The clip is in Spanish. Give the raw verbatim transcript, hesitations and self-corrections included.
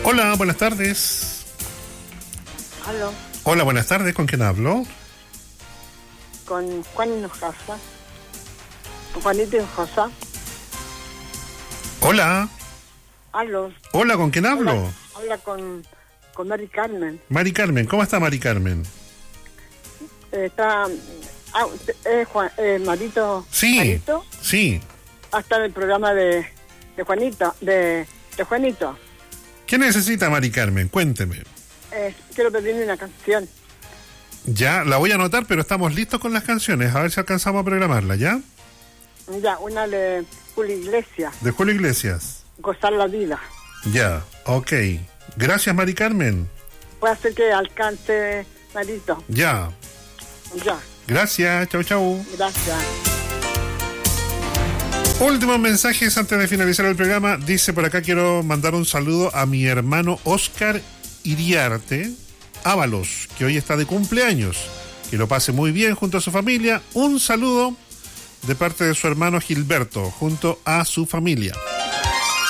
Hola, buenas tardes. Aló. Hola, buenas tardes. ¿Con quién hablo? Con Juan Hinojosa. Con Juanito Hinojosa. Hola. Aló. Hola, ¿con quién hablo? Habla, habla con, con Mari Carmen. Mari Carmen, ¿cómo está Mari Carmen? Eh, está... Ah, eh, Juan, eh, Marito. Sí, Marito, sí. hasta en el programa de, de Juanito. De, de Juanito. ¿Qué necesita Mari Carmen? Cuénteme. Eh, quiero pedirle una canción. Ya, la voy a anotar, pero estamos listos con las canciones. A ver si alcanzamos a programarla, ¿ya? Ya, una de Julio Iglesias. De Julio Iglesias. Gozar la vida. Ya, ok. Gracias, Mari Carmen. Puede hacer que alcance, Marito. Ya. Ya. Gracias, chau, chau. Gracias. Últimos mensajes antes de finalizar el programa. Dice por acá, quiero mandar un saludo a mi hermano Oscar Iriarte Ábalos, que hoy está de cumpleaños. Que lo pase muy bien junto a su familia. Un saludo de parte de su hermano Gilberto, junto a su familia.